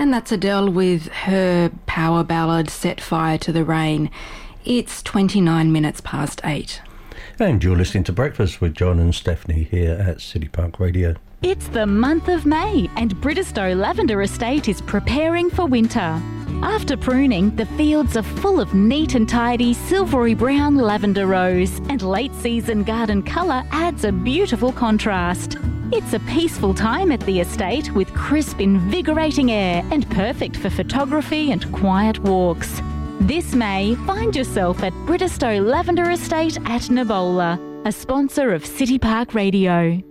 And that's Adele with her power ballad, Set Fire to the Rain. It's 29 minutes past 8. And you're listening to Breakfast with John and Stephanie here at City Park Radio. It's the month of May and Bridestow Lavender Estate is preparing for winter. After pruning, the fields are full of neat and tidy silvery brown lavender rows, and late season garden colour adds a beautiful contrast. It's a peaceful time at the estate with crisp, invigorating air and perfect for photography and quiet walks. This May, find yourself at Bridestow Lavender Estate at Nabola, a sponsor of City Park Radio.